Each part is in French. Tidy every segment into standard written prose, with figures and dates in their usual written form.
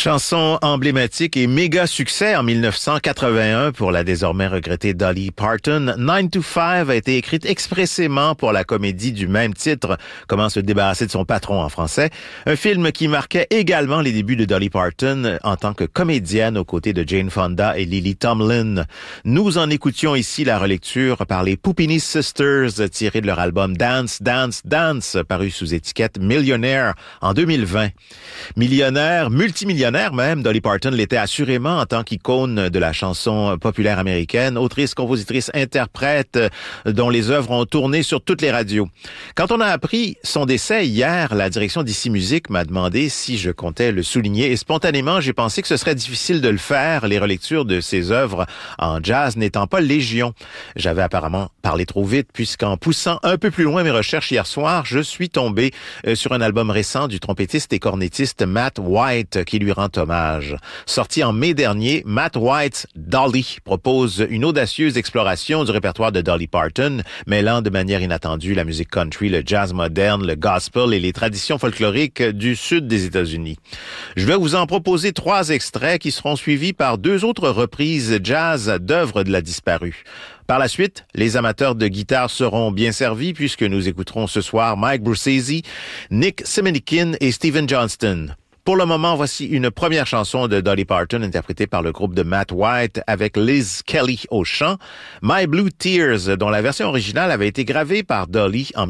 Chanson emblématique et méga succès en 1981 pour la désormais regrettée Dolly Parton. 9 to 5 a été écrite expressément pour la comédie du même titre, Comment se débarrasser de son patron en français. Un film qui marquait également les débuts de Dolly Parton en tant que comédienne aux côtés de Jane Fonda et Lily Tomlin. Nous en écoutions ici la relecture par les Puppini Sisters tirée de leur album Dance, Dance, Dance, paru sous étiquette Millionaire en 2020. Millionnaire, multimillionnaire même, Dolly Parton l'était assurément en tant qu'icône de la chanson populaire américaine, autrice, compositrice, interprète, dont les œuvres ont tourné sur toutes les radios. Quand on a appris son décès hier, la direction d'Ici Musique m'a demandé si je comptais le souligner et spontanément, j'ai pensé que ce serait difficile de le faire, les relectures de ses œuvres en jazz n'étant pas légion. J'avais apparemment parlé trop vite puisqu'en poussant un peu plus loin mes recherches hier soir, je suis tombé sur un album récent du trompettiste et cornettiste Matt White qui lui rend hommage. Sorti en mai dernier, Matt White's Dolly propose une audacieuse exploration du répertoire de Dolly Parton, mêlant de manière inattendue la musique country, le jazz moderne, le gospel et les traditions folkloriques du sud des États-Unis. Je vais vous en proposer 3 extraits qui seront suivis par 2 autres reprises jazz d'œuvres de la disparue. Par la suite, les amateurs de guitare seront bien servis puisque nous écouterons ce soir Mike Brucesi, Nick Semenikin et Stephen Johnston. Pour le moment, voici une première chanson de Dolly Parton interprétée par le groupe de Matt White avec Liz Kelly au chant, My Blue Tears, dont la version originale avait été gravée par Dolly en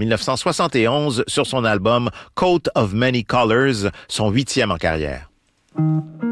1971 sur son album Coat of Many Colors, son 8e en carrière.